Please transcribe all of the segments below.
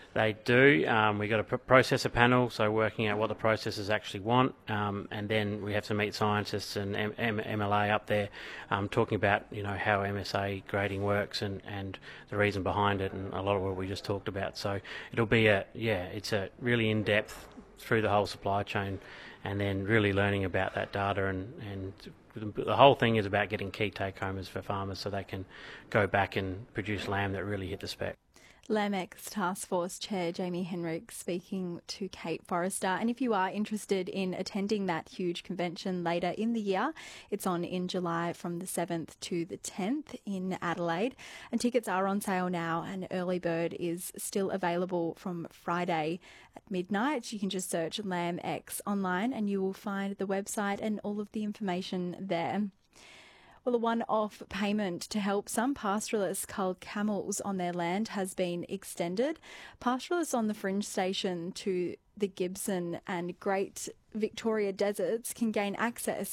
They do. We've got a processor panel, so working out what the processors actually want, and then we have some meat scientists and MLA up there talking about how MSA grading works and the reason behind it, and a lot of what we just talked about. So it'll be it's a really in-depth through the whole supply chain, and then really learning about that data, and the whole thing is about getting key take-homers for farmers so they can go back and produce lamb that really hit the spec. LambX Task Force Chair Jamie Henrick speaking to Kate Forrester. And if you are interested in attending that huge convention later in the year, it's on in July from the 7th to the 10th in Adelaide. And tickets are on sale now, and early bird is still available from Friday at midnight. You can just search LambX online and you will find the website and all of the information there. Well, a one-off payment to help some pastoralists cull camels on their land has been extended. Pastoralists on the fringe station to the Gibson and Great Victoria deserts can gain access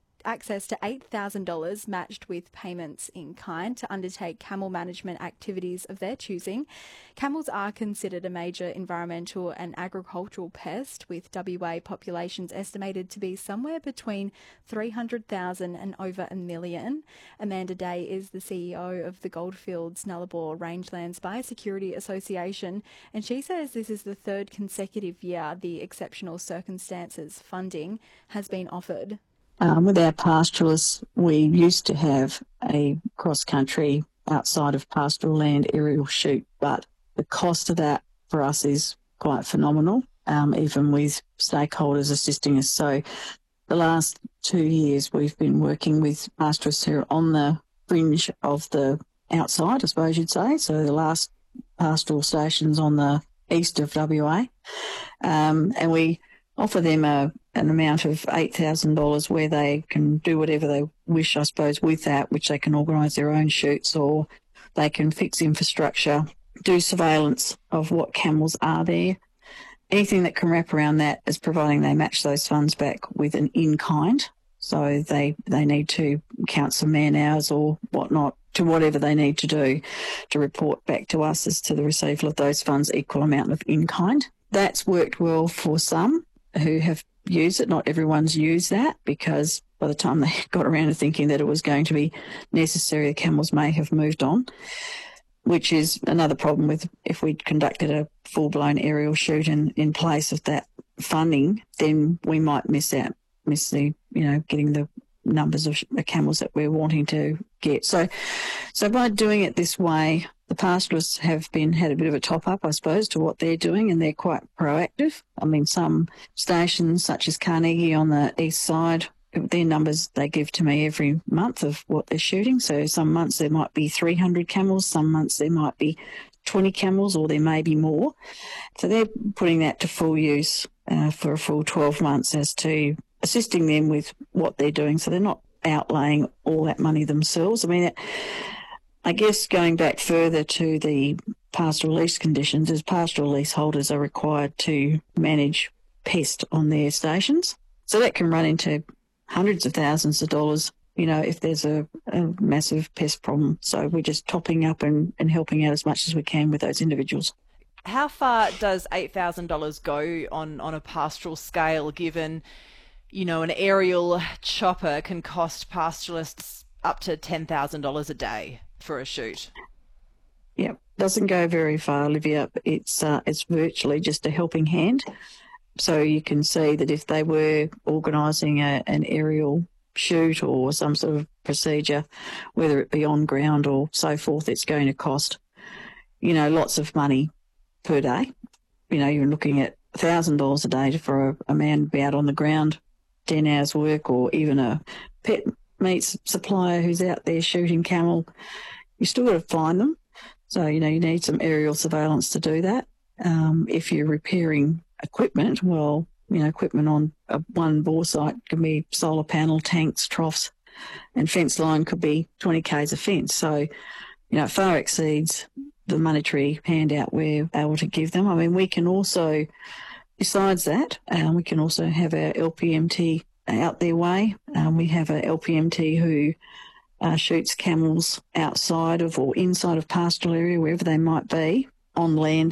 to $8,000 matched with payments in kind to undertake camel management activities of their choosing. Camels are considered a major environmental and agricultural pest, with WA populations estimated to be somewhere between 300,000 and over 1 million. Amanda Day is the CEO of the Goldfields Nullarbor Rangelands Biosecurity Association, and she says this is the third consecutive year the exceptional circumstances funding has been offered. With our pastoralists, we used to have a cross-country outside of pastoral land aerial shoot, but the cost of that for us is quite phenomenal, even with stakeholders assisting us. So the last 2 years we've been working with pastoralists who are on the fringe of the outside, I suppose you'd say, so the last pastoral stations on the east of WA, and we offer them an amount of $8,000 where they can do whatever they wish, I suppose, with that, which they can organise their own shoots, or they can fix infrastructure, do surveillance of what camels are there. Anything that can wrap around that is providing they match those funds back with an in-kind. So they need to count some man-hours or whatnot to whatever they need to do to report back to us as to the receival of those funds, equal amount of in-kind. That's worked well for some who have used it. Not everyone's used that, because by the time they got around to thinking that it was going to be necessary, the camels may have moved on, which is another problem with if we conducted a full-blown aerial shoot in place of that funding, then we might miss the, getting the numbers of camels that we're wanting to get. So by doing it this way, the pastoralists have had a bit of a top-up, I suppose, to what they're doing, and they're quite proactive. I mean, some stations, such as Carnegie on the east side, their numbers they give to me every month of what they're shooting. So some months there might be 300 camels, some months there might be 20 camels, or there may be more. So they're putting that to full use for a full 12 months as to assisting them with what they're doing. So they're not outlaying all that money themselves. I mean, I guess going back further to the pastoral lease conditions, is pastoral leaseholders are required to manage pest on their stations. So that can run into hundreds of thousands of dollars, if there's a massive pest problem. So we're just topping up and helping out as much as we can with those individuals. How far does $8,000 go on a pastoral scale, given, an aerial chopper can cost pastoralists up to $10,000 a day for a shoot? Yeah, doesn't go very far, Olivia. It's virtually just a helping hand. So you can see that if they were organising an aerial shoot or some sort of procedure, whether it be on ground or so forth, it's going to cost, lots of money per day. You're looking at $1,000 a day for a man to be out on the ground, 10 hours work, or even a pet meat supplier who's out there shooting camel. You still got to find them. So, you need some aerial surveillance to do that. If you're repairing equipment, equipment on one bore site can be solar panel, tanks, troughs, and fence line could be 20 k's of fence. So, it far exceeds the monetary handout we're able to give them. I mean, we can also, besides that, we can also have our LPMT out their way. We have a LPMT who shoots camels outside of or inside of pastoral area, wherever they might be, on land